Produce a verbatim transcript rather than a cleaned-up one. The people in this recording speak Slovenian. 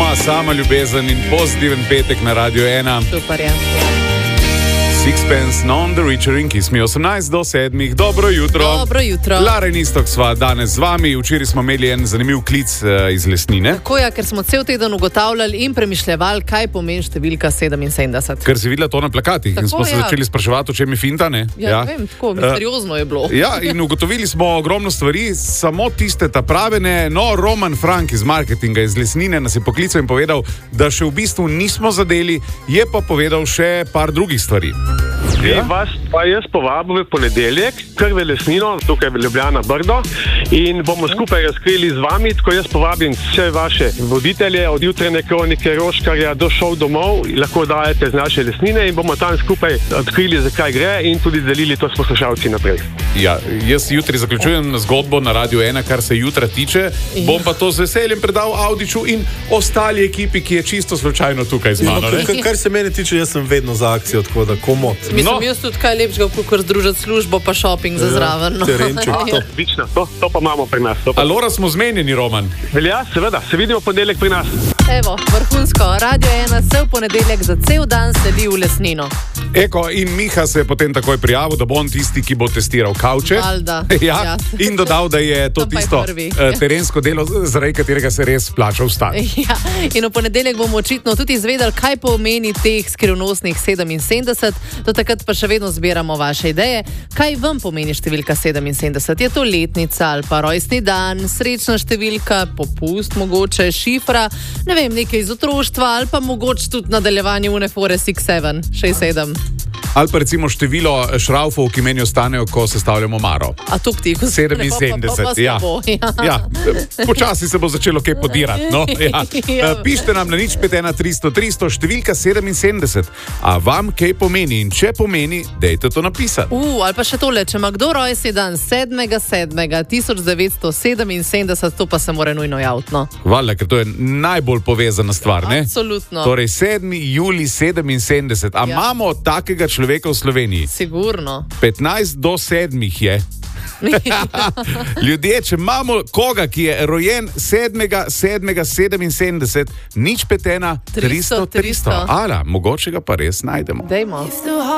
Sama, sama ljubezen in pozitiven petek na Radio ena. Super je. Sixpence, Non the Richer in Kiss Me, osemnajst do sedmih. Dobro jutro. Dobro jutro. Lara in Istok sva danes z vami. Včeraj smo imeli en zanimiv klic uh, iz Lesnine. Tako je, ker smo cel teden ugotavljali in premišljevali, kaj pomeni številka sedeminsedemdeset. Ker si videla to na plakatih Tako, in smo se ja. začeli spraševati, o čem je finta, ne? Ja, ja. Vem, tako misteriozno je bilo. Ja, in ugotovili smo ogromno stvari, samo tiste ta prave ne. No, Roman Frank iz marketinga iz Lesnine nas je poklical in povedal, da še v bistvu nismo zadeli, je pa povedal še par drugih stvari. Ja? Vas pa jaz povabil v ponedeljek, kar v Lesnino, tukaj v Ljubljana Brdo, in bomo skupaj razkrili z vami, tako jaz povabim vse vaše voditelje, od jutrajne kronike Roškarja do šov domov, lahko dajete z naše Lesnine in bomo tam skupaj odkrili, zakaj gre in tudi delili to s poslušalci naprej. Ja, jaz jutri zaključujem zgodbo na Radio ena, kar se jutra tiče, bom pa to z veseljem predal Audiču in ostali ekipi, ki je čisto slučajno tukaj z mano. Ja, kar, kar se mene tiče, jaz sem vedno za akcijo, tako da komot. Mislim, No. jaz tudi kaj lepšega, kot združiti službo pa shopping za zraven. No. terenček, To, odlično, to, to pa imamo pri nas. To pa. Alora smo zmenjeni, Roman. Velja, seveda, se vidimo ponedeljek pri nas. Evo, vrhunsko. Radio ena se v ponedeljek za cel dan seli v Lesnino. Eko, in Miha se je potem takoj prijavil, da bo on tisti, ki bo testiral kavče. Valjda. Ja, Ja. in dodal, da je to To pa je tisto prvi. eh, terensko delo, zaradi katerega se res plača vstati. Ja, in v ponedeljek bomo očitno tudi izvedeli, kaj pomeni teh skrivnostnih sedeminsedemdeset. Do takrat pa še vedno zbiramo vaše ideje. Kaj vam pomeni številka sedeminsedemdeset? Je to letnica ali pa rojstni dan, srečna številka, popust, mogoče šifra, ne vem, nekaj iz otroštva ali pa mogoče tudi nadaljevanje unefore šest sedem, šest sedem. Ali pa recimo število šraufov, ki meni ostanejo, ko sestavljamo maro. A tuk ti, ko sedeminsedemdeset, ja. ja. Ja, počasi se bo začelo kaj podirati. No? Ja. Ja. Pišite nam na nič pet ena tristo tristo, številka sedeminsedemdeset. A vam kaj pomeni in če pomeni, dejte to napisati. Uh, ali pa še tole, če ima kdo rojstni dan sedmega sedmega tisoč devetsto sedeminsedemdeset, to pa se mora nujno javiti. No. Valjda, ker to je najbolj povezana stvar, ne? Absolutno. Torej sedmi julij sedeminsedemdeset. A Ja. imamo takega človeka v Sloveniji? Sigurno. petnajst do sedmih je. Ljudje, če imamo koga, ki je rojen sedmega sedmega sedeminsedemdeset, nič pet ena tristo tristo. tristo. Ala, mogoče ga pa res najdemo. Dejmo.